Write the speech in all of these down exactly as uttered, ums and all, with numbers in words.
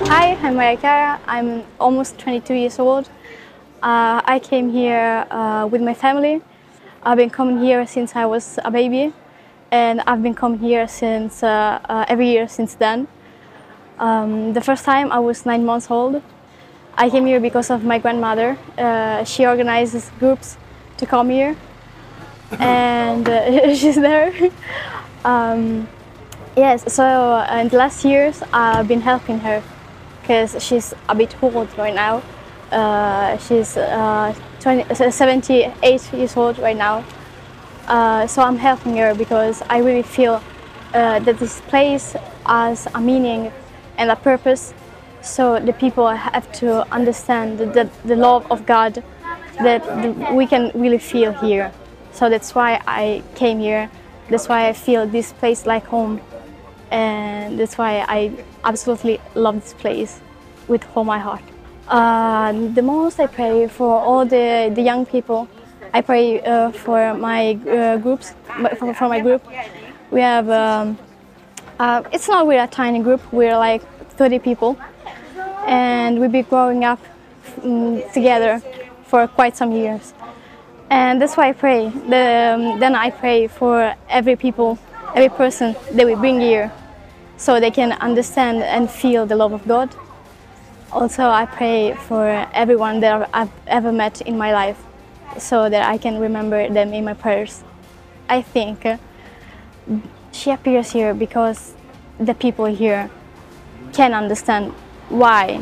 Hi, I'm Maria Clara. I'm almost twenty-two years old. Uh, I came here uh, with my family. I've been coming here since I was a baby, and I've been coming here since uh, uh, every year since then. Um, the first time I was nine months old. I came here because of my grandmother. Uh, she organizes groups to come here, and uh, she's there. um, yes, so uh, in the last years I've been helping her because she's a bit old right now. Uh, she's uh, twenty, seventy-eight years old right now. Uh, so I'm helping her because I really feel uh, that this place has a meaning and a purpose. So the people have to understand the, the love of God that the, we can really feel here. So that's why I came here. That's why I feel this place like home. And that's why I absolutely love this place with all my heart. Uh, the most I pray for all the, the young people. I pray uh, for my uh, groups, for, for my group. We have, um, uh, it's not really a tiny group, we're like thirty people. And we've been growing up um, together for quite some years. And that's why I pray. The, um, then I pray for every people, every person that we bring here, so they can understand and feel the love of God. Also, I pray for everyone that I've ever met in my life, so that I can remember them in my prayers. I think uh, she appears here because the people here can understand why,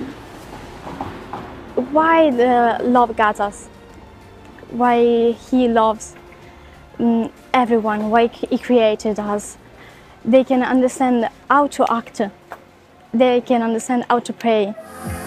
why the love guides us, why He loves um, everyone, why He created us. They can understand how to act, they can understand how to pray.